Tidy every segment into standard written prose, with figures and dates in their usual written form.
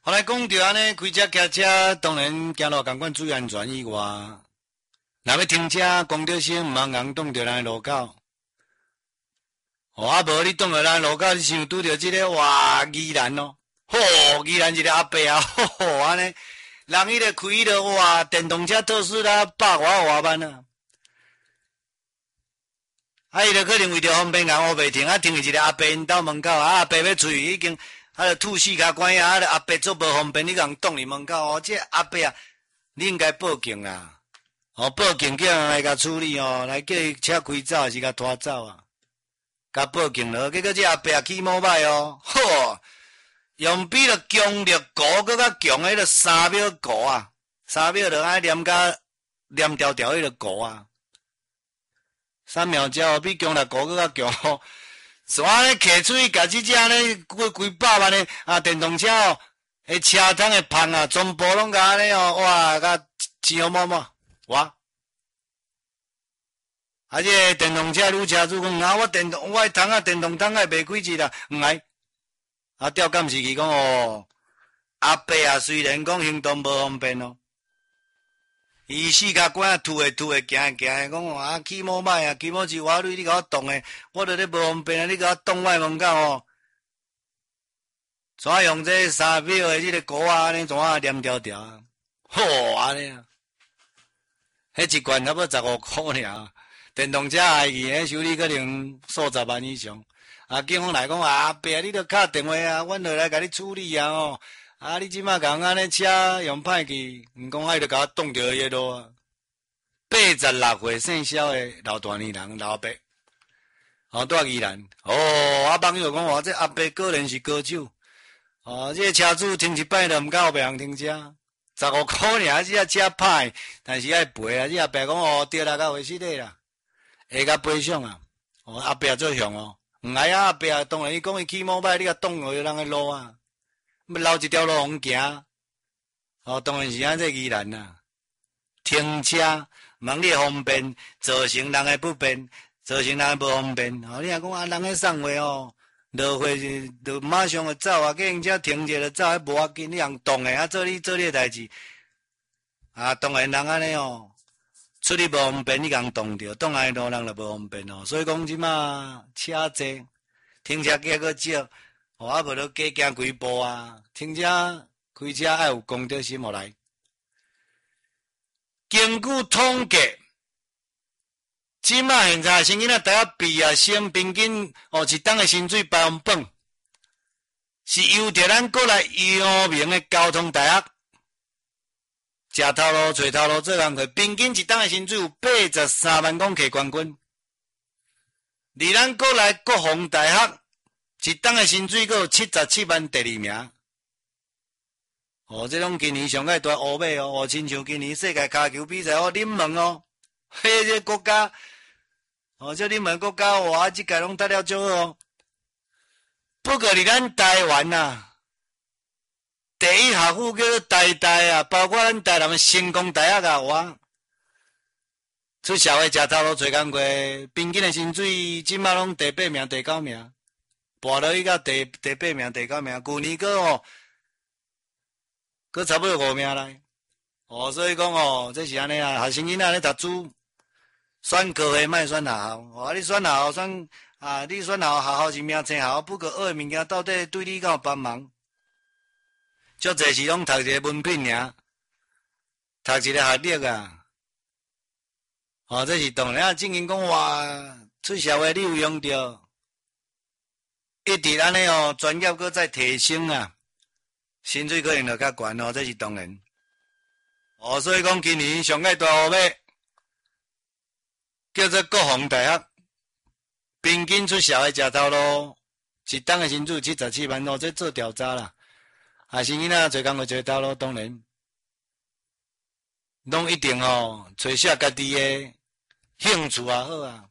后来讲到安尼开车骑车，当然行路共款注意安全以外，若要停车，公德心毋通硬挡着咱路口。啊无你挡着咱路口，你想拄着即个哇宜兰哦，宜兰一个阿伯啊，安尼，人迄个开迄个哇电动车特斯拉100外万啊！伊就可能为着方便硬乌袂停，停一个阿伯因兜门口，阿伯要出去已经。就吐四脚管啊！阿伯做无方便，你共挡伫门口哦。这阿伯啊，你应该报警啦！报警叫人来甲处理哦，来叫伊车开走还是甲拖走啊？甲报警了，结果这阿伯啊起毛歹哦，用比了强力鼓，搁较强迄个3秒鼓啊，3秒就爱黏条条迄个鼓啊，3秒钟比强力鼓搁较强哦。所以咧，骑出去，甲即只咧，几百万的电动车哦，迄车窗的芳啊，全部拢甲安尼哦，哇，甲钱好满满，哇！这电动车女车主讲，我电动筒会卖几日啦？爱，调监视器讲哦，阿伯啊，虽然讲行动无方便哦。伊四脚管啊，吐的，行的，讲起毛歹啊，起毛是我你甲我动的，我著咧无方便啊，你甲我动我门口哦。怎用这3秒的这个鼓啊，安尼怎黏条条啊？安尼啊，迄一罐差不多15块尔，电动车害去，迄修理可能数十万以上。警方来讲阿伯，你著敲电话啊，阮著来甲你处理啊哦。你即马共安尼车用歹去，毋讲伊就甲我挡着迄路啊！86岁姓肖的老大年人老伯，住宜兰。网友讲这阿伯个人是高手。这个车主停一摆就毋敢后壁人停车，15块尔，这车歹，但是爱赔啊！这阿伯讲对啦，甲回失礼啦，会甲赔偿啊！阿伯做凶哦，毋爱阿伯当然伊讲伊起毛歹，你甲挡着人的路啊！要留一条路通行，当然是这宜兰啦。停车，望你方便，造成人的不便，造成人的不方便。你若讲人的送货落货就马上就走啊，计程车停者就走，无要紧，你人动的做你的代志。当然人安尼出去无方便，你共动着，挡安路人就无方便所以讲即马车济，停车价搁少。无就加行几步啊！停车开车爱有公德心，互来。根据统计，即马现在生囡仔大学毕业生平均一档的薪水8分饭，是由着咱国内有名的交通大学，食头路、找头路做工课，平均一档的薪水有83万元摕冠军。而咱国内国防大学。一档的薪水有77万第2名，这种今年上界大乌马亲像今年世界骹球比赛冷门这国家这冷门国家这届拢得了少不过伫咱台湾第一学府叫做台大包括咱台南的成功大学出社会食头路找工课，平均的薪水即马拢第8名、第9名。跋落去到第8名、第9名，去年佫差不多5名来。所以讲这是安尼学生囡仔咧读书，选科系莫选学校。你选学校选你选学校是名称学校，不过学的物件到底对你敢有帮忙？足侪是拢读一个文凭尔，读一个学历这是当然正经讲话出社会你有用着。一直安尼专业搁再提升薪水可能就较悬这是当然。所以讲今年上界大乌马叫做国防大学，平均出社会食头路，一档的薪水77万这做调查啦。生囡仔做工课做头路，当然拢一定找写家己的兴趣也好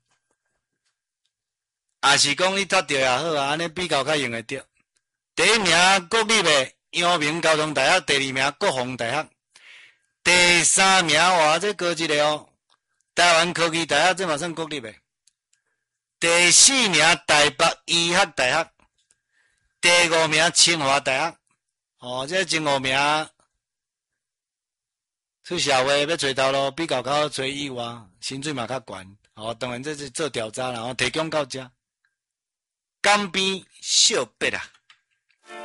也是讲你读着也好安尼比较较用会着。第1名国立的阳明交通大学，第2名国防大学，第3名这高一个台湾科技大学，这嘛算国立的。第4名台北医学大学，第5名清华大学， 哦，这前5名出社会要找头路，比较较找以外，薪水嘛较悬。哦，当然这是做调查啦，然后提供到遮。港边小白啊。